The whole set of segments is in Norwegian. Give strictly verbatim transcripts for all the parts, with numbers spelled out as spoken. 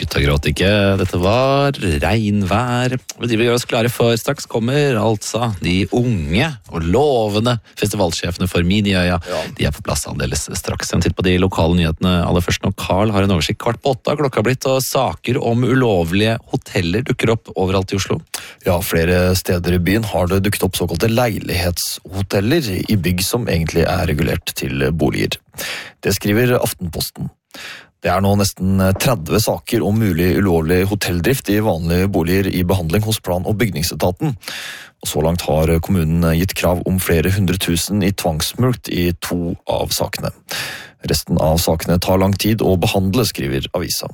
Gutta gråt ikke, dette var regnvær. Vi gjør oss klare for straks kommer altså de unge og lovende festivalsjefene for Miniøya. Ja. De er på plass aldeles straks. En titt på de lokale nyhetene aller først når Carl har en oversikt kvart på åtte. Klokka har blitt, og saker om ulovlige hoteller dukker opp overalt i Oslo. Ja, flere steder i byen har det dukket opp såkalte leilighetshoteller i bygg som egentlig er regulert til boliger. Det skriver Aftenposten. Det er nå nesten tretti saker om mulig ulovlig hotelldrift i vanlige boliger i behandling hos plan- og bygningsetaten. Og så langt har kommunen gitt krav om flere hundre tusen i tvangsmulkt i to av sakene. Resten av sakene tar lang tid å behandle, skriver avisa.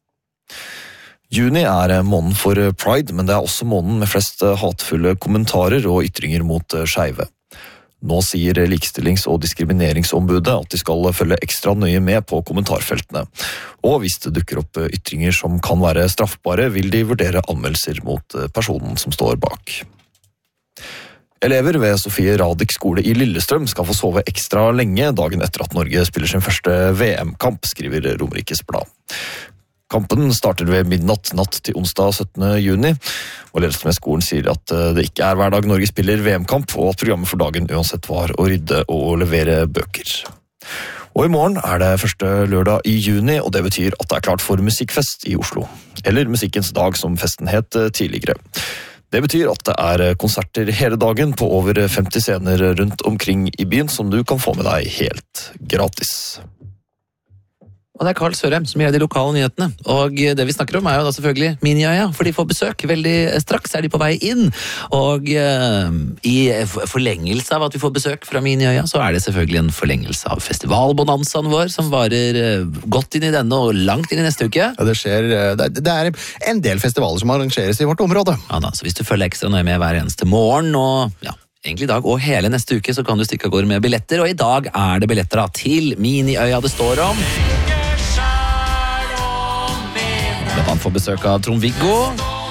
Juni er måneden for Pride, men det er også måneden med flest hatefulle kommentarer og ytringer mot skeive. Nå sier Likestillings- og diskrimineringsombudet at de skal følge ekstra nøye med på kommentarfeltene. Og hvis det dukker opp ytringer som kan være straffbare, vil de vurdere anmeldelser mot personen som står bak. Elever ved Sofie Radik skole i Lillestrøm skal få sove ekstra lenge dagen etter at Norge spiller sin første V M-kamp, skriver Romerikes Blad. Kampen starter ved midnatt natt til onsdag syttende juni, og ledelsen ved skolen sier at det ikke er hver dag Norge spiller V M-kamp, og at programmet for dagen uansett var å rydde og levere bøker. Og i morgen er det første lørdag i juni, og det betyr at det er klart for musikkfest i Oslo. Eller Musikkens dag, som festen het tidligere. Det betyr at det er konserter hele dagen på over femti scener rundt omkring i byen, som du kan få med deg helt gratis. Og det er Carl Sørheim som gjør de lokale nyhetene. Og det vi snakker om er jo da selvfølgelig Miniøya, for de får besøk. Veldig straks er de på vei inn. Og uh, i forlengelse av at vi får besøk fra Miniøya, så er det selvfølgelig en forlengelse av festivalbonanzaen vår, som varer uh, godt inn i denne og langt inn i neste uke. Ja, det skjer, det er en del festivaler som arrangeres i vårt område. Ja da, så hvis du følger ekstra nøye med hver eneste morgen, og ja, egentlig i dag og hele neste uke, så kan du stikke av gårde med billetter. Og i dag er det billetter da, til Miniøya det står om. Blant annet får besøk av Trond-Viggo.